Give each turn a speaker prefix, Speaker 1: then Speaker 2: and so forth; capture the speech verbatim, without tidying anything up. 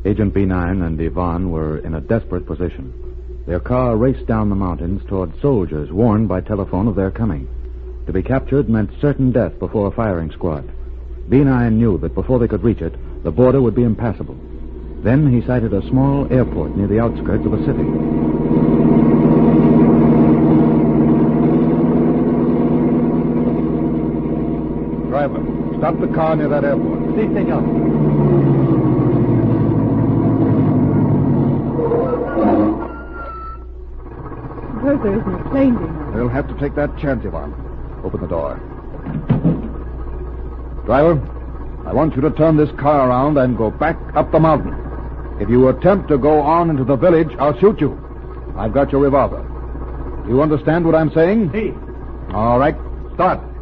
Speaker 1: Agent B nine and Yvonne were in a desperate position. Their car raced down the mountains toward soldiers warned by telephone of their coming. To be captured meant certain death before a firing squad. B nine knew that before they could reach it, the border would be impassable. Then he sighted a small airport near the outskirts of a city.
Speaker 2: Driver, stop the car near that airport.
Speaker 3: Si, senor.
Speaker 4: Suppose there isn't a plane, Dino.
Speaker 2: We'll have to take that chance, Yvonne. Open the door. Driver, I want you to turn this car around and go back up the mountain. If you attempt to go on into the village, I'll shoot you. I've got your revolver. Do you understand what I'm saying?
Speaker 3: Si.
Speaker 2: All right, start.